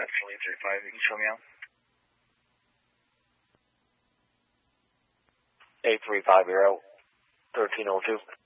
Charlie 35, you can show me out. 8350, 1302.